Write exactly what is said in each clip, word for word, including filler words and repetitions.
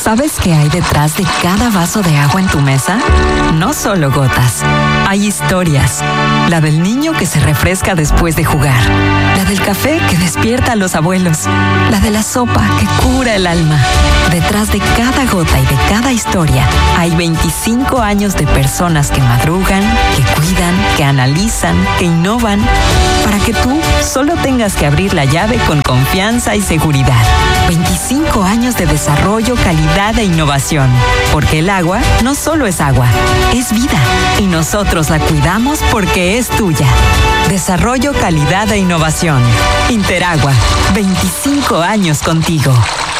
¿Sabes qué hay detrás de cada vaso de agua en tu mesa? No solo gotas. Hay historias. La del niño que se refresca después de jugar. La del café que despierta a los abuelos. La de la sopa que cura el alma. Detrás de cada gota y de cada historia hay veinticinco años de personas que madrugan, que cuidan, que analizan, que innovan, para que tú solo tengas que abrir la llave con confianza y seguridad. veinticinco años de desarrollo, calidad e innovación. Porque el agua no solo es agua, es vida. Y nosotros la cuidamos porque es tuya. Desarrollo, calidad e innovación. Interagua. veinticinco años contigo.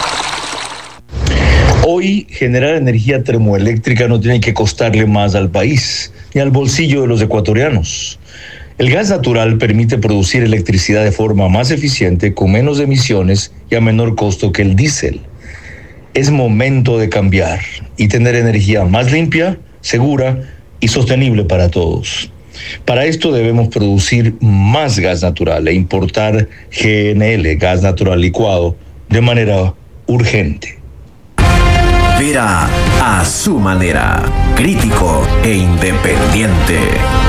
Hoy, generar energía termoeléctrica no tiene que costarle más al país ni al bolsillo de los ecuatorianos. El gas natural permite producir electricidad de forma más eficiente, con menos emisiones y a menor costo que el diésel. Es momento de cambiar y tener energía más limpia, segura y sostenible para todos. Para esto debemos producir más gas natural e importar G N L, gas natural licuado, de manera urgente. Vera a su manera, crítico e independiente.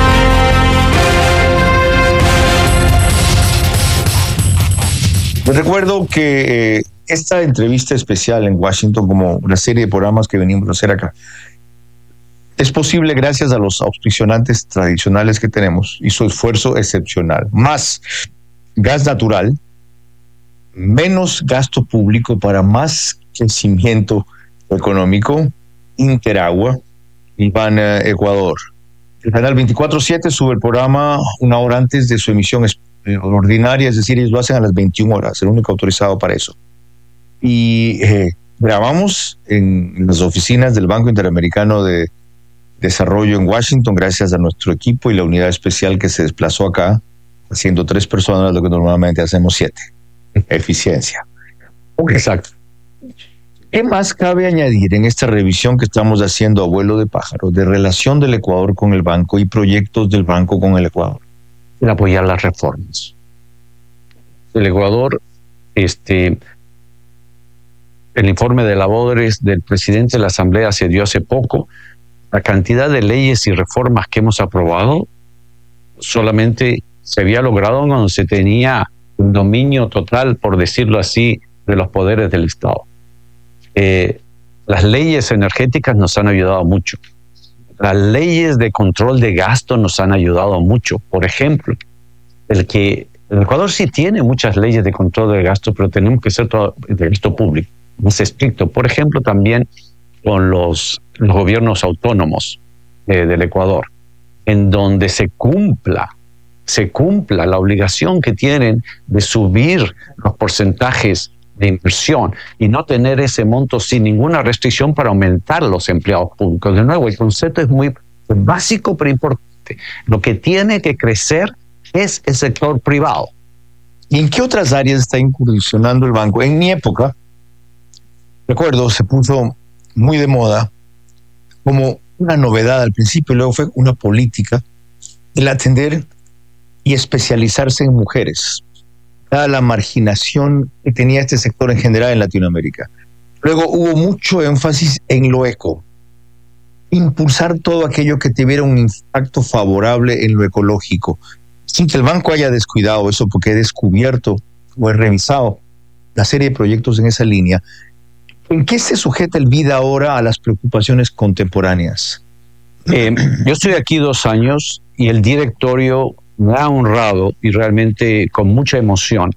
Les recuerdo que eh, esta entrevista especial en Washington, como una serie de programas que venimos a hacer acá, es posible gracias a los auspiciantes tradicionales que tenemos y su esfuerzo excepcional. Más gas natural, menos gasto público para más crecimiento económico. Interagua y Ban Ecuador. El canal veinticuatro siete sube el programa una hora antes de su emisión ordinaria, es decir, ellos lo hacen a las veintiuna horas, el único autorizado para eso. Y eh, grabamos en las oficinas del Banco Interamericano de Desarrollo en Washington, gracias a nuestro equipo y la unidad especial que se desplazó acá, haciendo tres personas lo que normalmente hacemos siete. Eficiencia. Exacto. ¿Qué más cabe añadir en esta revisión que estamos haciendo a vuelo de pájaro de relación del Ecuador con el banco y proyectos del banco con el Ecuador? El apoyar las reformas. El Ecuador, este, el informe de labores del presidente de la Asamblea se dio hace poco. La cantidad de leyes y reformas que hemos aprobado solamente se había logrado cuando se tenía un dominio total, por decirlo así, de los poderes del Estado. Eh, las leyes energéticas nos han ayudado mucho. Las leyes de control de gasto nos han ayudado mucho. Por ejemplo, el que el Ecuador sí tiene muchas leyes de control de gasto, pero tenemos que ser todo de gasto público, más estricto. Por ejemplo, también con los, los gobiernos autónomos eh, del Ecuador, en donde se cumpla, se cumpla la obligación que tienen de subir los porcentajes de inversión y no tener ese monto sin ninguna restricción para aumentar los empleados públicos. De nuevo, el concepto es muy básico pero importante. Lo que tiene que crecer es el sector privado. ¿Y en qué otras áreas está incursionando el banco? En mi época, recuerdo, se puso muy de moda como una novedad al principio, luego fue una política el atender y especializarse en mujeres, dada la marginación que tenía este sector en general en Latinoamérica. Luego hubo mucho énfasis en lo eco, impulsar todo aquello que tuviera un impacto favorable en lo ecológico, sin que el banco haya descuidado eso, porque he descubierto o he revisado la serie de proyectos en esa línea. ¿En qué se sujeta el BID ahora a las preocupaciones contemporáneas? Eh, yo estoy aquí dos años y el directorio me ha honrado y realmente con mucha emoción.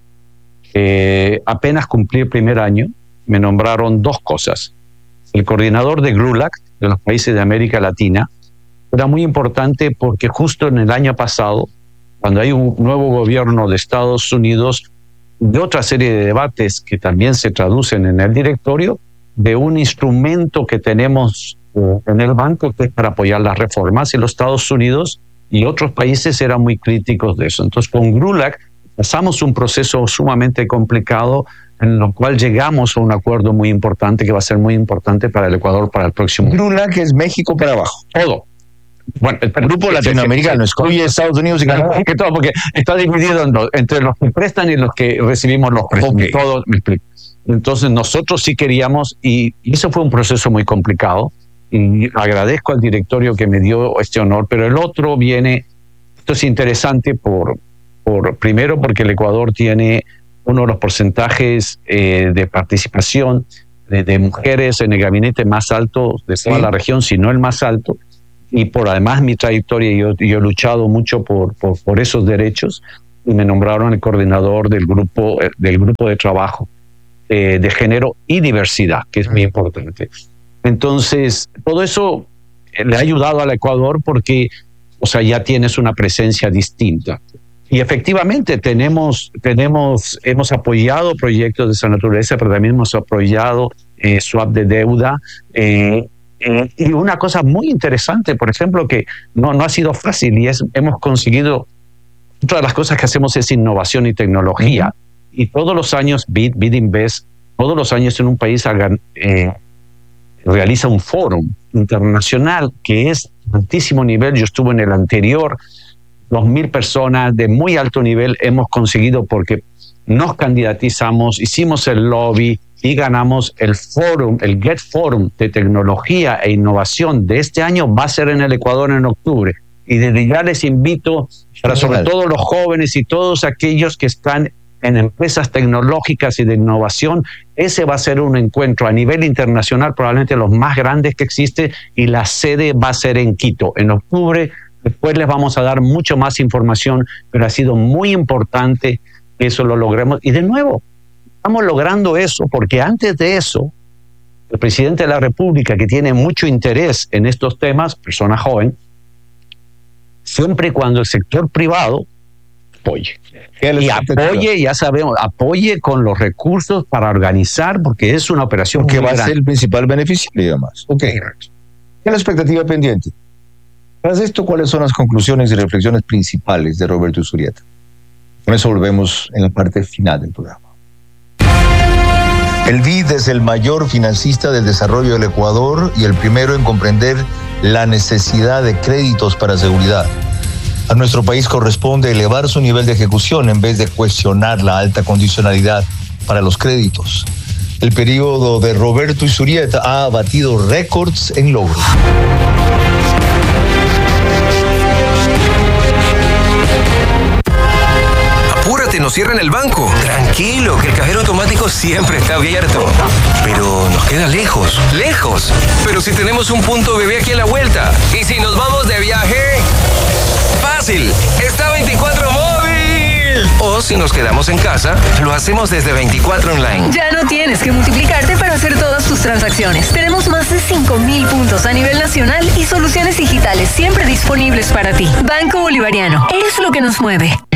Eh, apenas cumplí el primer año, me nombraron dos cosas. El coordinador de GRULAC, de los países de América Latina, era muy importante porque justo en el año pasado, cuando hay un nuevo gobierno de Estados Unidos, de otra serie de debates que también se traducen en el directorio, de un instrumento que tenemos eh, en el banco que es para apoyar las reformas, y los Estados Unidos y otros países eran muy críticos de eso. Entonces, con GRULAC pasamos un proceso sumamente complicado en lo cual llegamos a un acuerdo muy importante que va a ser muy importante para el Ecuador para el próximo año. GRULAC es México para abajo. Todo. Bueno, el grupo latinoamericano excluye Estados Unidos y Canadá. Que todo, porque está dividido en dos, entre los que prestan y los que recibimos los préstamos. Okay. Todo, me explico. Entonces nosotros sí queríamos, y, y eso fue un proceso muy complicado, y agradezco al directorio que me dio este honor, pero el otro viene, esto es interesante por, por primero porque el Ecuador tiene uno de los porcentajes eh, de participación de, de mujeres en el gabinete más alto de toda sí. la región, si no el más alto, y por además mi trayectoria, yo, yo he luchado mucho por, por, por esos derechos, y me nombraron el coordinador del grupo, del grupo de trabajo eh, de género y diversidad, que es muy importante. Entonces, todo eso le ha ayudado al Ecuador porque, o sea, ya tienes una presencia distinta. Y efectivamente tenemos, tenemos, hemos apoyado proyectos de esa naturaleza, pero también hemos apoyado eh, swap de deuda. Eh, eh, y una cosa muy interesante, por ejemplo, que no, no ha sido fácil y es, hemos conseguido, otra de las cosas que hacemos es innovación y tecnología. Uh-huh. Y todos los años, B I D, B I D Invest, todos los años en un país hagan, eh, realiza un foro internacional que es de altísimo nivel. Yo estuve en el anterior, dos mil personas de muy alto nivel hemos conseguido porque nos candidatizamos, hicimos el lobby y ganamos el forum, el Get Forum de tecnología e innovación de este año. Va a ser en el Ecuador en octubre. Y desde ya les invito, para sobre todo los jóvenes y todos aquellos que están en empresas tecnológicas y de innovación, ese va a ser un encuentro a nivel internacional, probablemente los más grandes que existe, y la sede va a ser en Quito, en octubre. Después les vamos a dar mucho más información, pero ha sido muy importante que eso lo logremos. Y de nuevo, estamos logrando eso porque antes de eso, el presidente de la República, que tiene mucho interés en estos temas, persona joven, siempre y cuando el sector privado apoye. Y apoye, ya sabemos, apoye con los recursos para organizar, porque es una operación que va grande. a ser el principal beneficiario, además. Ok. ¿Qué es la expectativa pendiente? Tras esto, ¿cuáles son las conclusiones y reflexiones principales de Roberto Usurieta? Con eso volvemos en la parte final del programa. El B I D es el mayor financista del desarrollo del Ecuador y el primero en comprender la necesidad de créditos para seguridad. A nuestro país corresponde elevar su nivel de ejecución en vez de cuestionar la alta condicionalidad para los créditos. El periodo de Roberto Usurieta ha batido récords en logros. Apúrate, nos cierran el banco. Tranquilo, que el cajero automático siempre está abierto. Pero nos queda lejos, lejos. Pero si tenemos un punto bebé aquí a la vuelta. ¿Y si nos vamos de viaje? Fácil, está veinticuatro Móvil. O si nos quedamos en casa, lo hacemos desde veinticuatro Online. Ya no tienes que multiplicarte para hacer todas tus transacciones. Tenemos más de cinco mil puntos a nivel nacional y soluciones digitales siempre disponibles para ti. Banco Bolivariano, es lo que nos mueve.